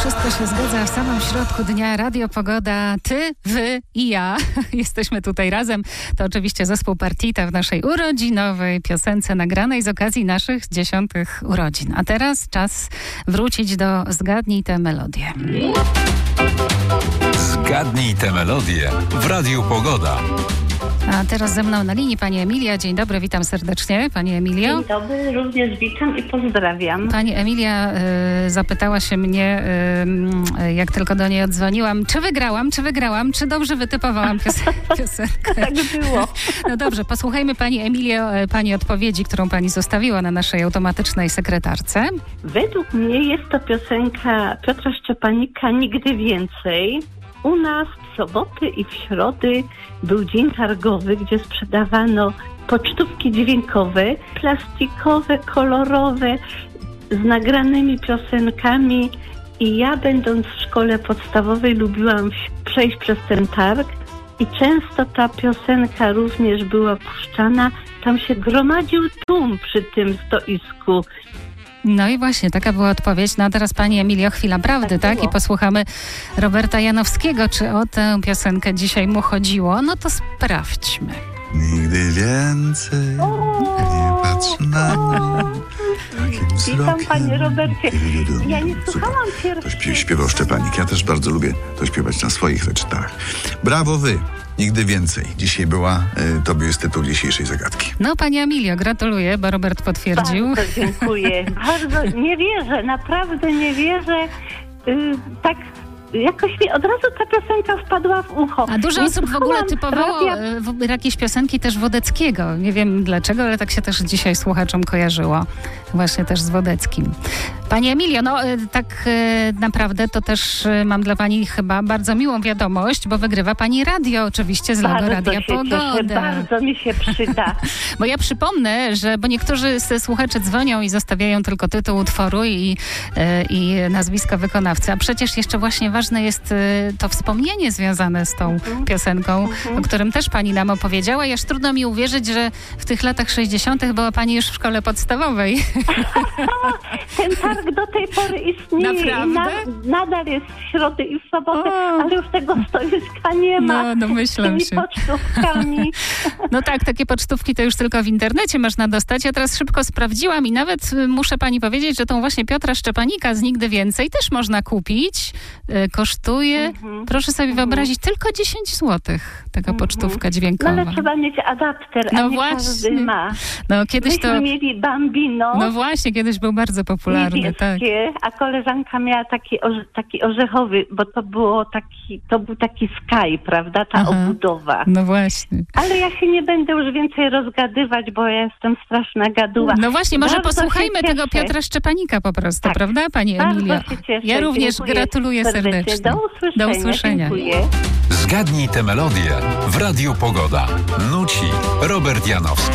Wszystko się zgadza w samym środku dnia. Radio Pogoda, ty, wy i ja. Jesteśmy tutaj razem. To oczywiście zespół Partita w naszej urodzinowej piosence nagranej z okazji naszych 10 urodzin. A teraz czas wrócić do Zgadnij tę melodię. Zgadnij tę melodię w Radiu Pogoda. A teraz ze mną na linii pani Emilia. Dzień dobry, witam serdecznie. Pani Emilio. Dzień dobry, również witam i pozdrawiam. Pani Emilia zapytała się mnie, jak tylko do niej odzwoniłam, czy wygrałam, czy dobrze wytypowałam piosenkę. Tak było. No dobrze, posłuchajmy pani Emilio, pani odpowiedzi, którą pani zostawiła na naszej automatycznej sekretarce. Według mnie jest to piosenka Piotra Szczepanika Nigdy więcej. U nas w soboty i w środy był dzień targowy, gdzie sprzedawano pocztówki dźwiękowe, plastikowe, kolorowe, z nagranymi piosenkami. I ja, będąc w szkole podstawowej, lubiłam przejść przez ten targ i często ta piosenka również była puszczana. Tam się gromadził tłum przy tym stoisku. No i właśnie, taka była odpowiedź. No a teraz pani Emilio, chwila prawdy, tak? I posłuchamy Roberta Janowskiego. Czy o tę piosenkę dzisiaj mu chodziło? No to sprawdźmy. Nigdy więcej nie patrz na mnie takim wzrokiem. Witam, panie Robercie. Ja nie słuchałam To śpiewał Szczepanik. Ja też bardzo lubię to śpiewać na swoich recztach. Brawo wy! Nigdy więcej. Dzisiaj to jest tytuł dzisiejszej zagadki. No pani Emilio, gratuluję, bo Robert potwierdził. Bardzo dziękuję. Bardzo nie wierzę, naprawdę nie wierzę. Tak jakoś mi od razu ta piosenka wpadła w ucho. A dużo osób w ogóle typowało jakieś piosenki też Wodeckiego. Nie wiem dlaczego, ale tak się też dzisiaj słuchaczom kojarzyło. Właśnie też z Wodeckim. Pani Emilio, no tak naprawdę to też mam dla pani chyba bardzo miłą wiadomość, bo wygrywa pani radio oczywiście z logo Radia Pogoda. Bardzo mi się przyda. Bo ja przypomnę, bo niektórzy słuchacze dzwonią i zostawiają tylko tytuł utworu i nazwisko wykonawcy, a przecież jeszcze właśnie ważne jest to wspomnienie związane z tą piosenką, o którym też pani nam opowiedziała. I aż trudno mi uwierzyć, że w tych latach 60. była pani już w szkole podstawowej. Ten targ do tej pory istnieje. Naprawdę? I nadal jest w środę i w sobotę, ale już tego stoiska nie ma. No myślę z tymi pocztówkami. No tak, takie pocztówki to już tylko w internecie można dostać. Ja teraz szybko sprawdziłam i nawet muszę pani powiedzieć, że tą właśnie Piotra Szczepanika z Nigdy więcej też można kupić. Kosztuje, proszę sobie wyobrazić, tylko 10 zł taka pocztówka dźwiękowa. No ale trzeba mieć adapter, a nie każdy ma. No kiedyś Myśmy mieli Bambino. No właśnie, kiedyś był bardzo popularny. Niebieskie, tak. A koleżanka miała taki orzechowy, bo to był taki Sky, prawda, ta obudowa. No właśnie. Ale ja się nie będę już więcej rozgadywać, bo ja jestem straszna gaduła. No właśnie, może bardzo posłuchajmy tego Piotra Szczepanika po prostu, tak, prawda, pani Emilio? Bardzo się cieszę. Ja również gratuluję serdecznie. Do usłyszenia. Dziękuję. Zgadnij tę melodię w Radiu Pogoda. Nuci Robert Janowski.